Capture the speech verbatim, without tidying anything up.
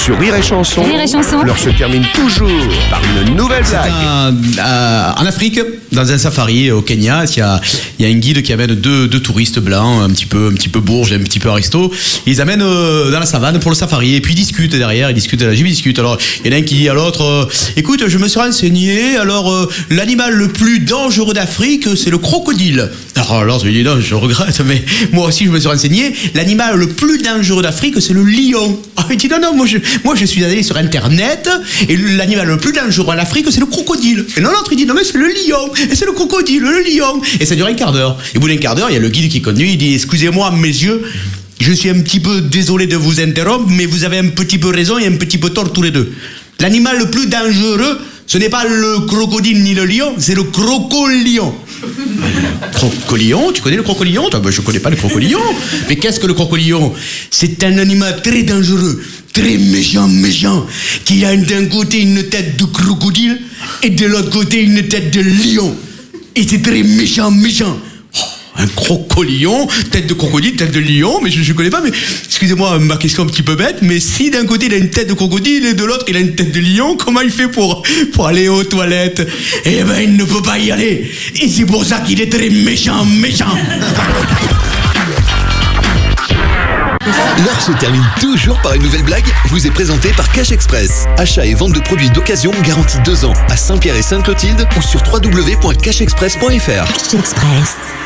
Sur Rire et Chanson, Rire et Chanson. l'heure se termine toujours par une nouvelle blague. Un- euh, en Afrique, dans un safari au Kenya, il y a, il y a un guide qui amène deux, deux touristes blancs, un petit peu, un petit peu bourges, un petit peu aristo. Ils amènent euh, dans la savane pour le safari et puis ils discutent derrière, ils discutent de la gym, ils discutent. Alors il y en a un qui dit à l'autre, euh, écoute, je me suis renseigné. Alors euh, l'animal le plus dangereux d'Afrique, c'est le crocodile. Alors l'autre lui dit non, je regrette, mais moi aussi je me suis renseigné. L'animal le plus dangereux d'Afrique, c'est le lion. Ah, il dit non non, moi je, moi je suis allé sur internet et l'animal le plus dangereux en Afrique, c'est le crocodile. Et non, l'autre il dit non mais c'est le lion, et c'est le crocodile, le lion. Et ça dure un quart d'heure. Et au bout d'un quart d'heure, il y a le guide qui conduit, il dit excusez-moi messieurs, je suis un petit peu désolé de vous interrompre, mais vous avez un petit peu raison et un petit peu tort tous les deux. L'animal le plus dangereux, ce n'est pas le crocodile ni le lion, c'est le crocolion. Crocolion, tu connais le crocolion? Toi, ben, je connais pas le crocolion. Mais qu'est-ce que le crocolion? C'est un animal très dangereux, très méchant, méchant, qui a d'un côté une tête de crocodile et de l'autre côté une tête de lion. Et c'est très méchant, méchant. Oh, un crocolion, tête de crocodile, tête de lion, mais je ne connais pas, mais excusez-moi ma question un petit peu bête, mais si d'un côté il a une tête de crocodile et de l'autre il a une tête de lion, comment il fait pour, pour aller aux toilettes? Eh ben il ne peut pas y aller. Et c'est pour ça qu'il est très méchant, méchant. L'heure se termine toujours par une nouvelle blague, vous est présentée par Cash Express. Achat et vente de produits d'occasion garantis deux ans à Saint-Pierre et Sainte-Clotilde ou sur w w w point cash express point f r. Cash Express.